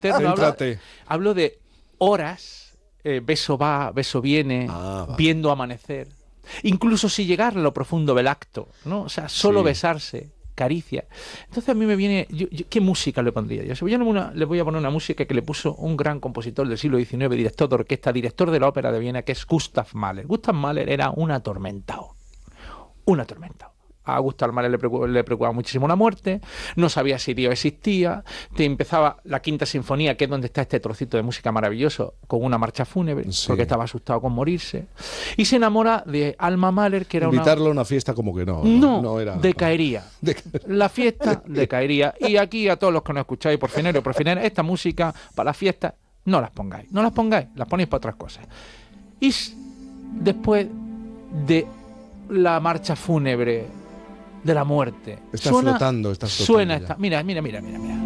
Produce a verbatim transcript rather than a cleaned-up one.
eterno. Hablo, Céntrate. hablo de horas, eh, beso va, beso viene, Ah, vale. viendo amanecer. Incluso si llegar a lo profundo del acto, ¿no? O sea, solo Sí. besarse, caricia. Entonces a mí me viene... Yo, yo, ¿qué música le pondría? Yo, yo una, le voy a poner una música que le puso un gran compositor del siglo diecinueve, director de orquesta, director de la ópera de Viena, que es Gustav Mahler. Gustav Mahler era un atormentado. Un atormentado. A Gustav Mahler le preocupaba, le preocupaba muchísimo la muerte, no sabía si Dios existía, te empezaba la quinta sinfonía, que es donde está este trocito de música maravilloso, con una marcha fúnebre, Sí. porque estaba asustado con morirse, y se enamora de Alma Mahler, que era Invitarlo una... a una fiesta como que no. No, no era decaería. De... La fiesta decaería. Y aquí a todos los que nos escucháis, por finero y por finero, esta música para las fiestas, no las pongáis, no las pongáis, las ponéis para otras cosas. Y s- después de la marcha fúnebre de la muerte. Estás flotando, estás flotando Suena ya. esta. Mira, mira, mira, mira, mira.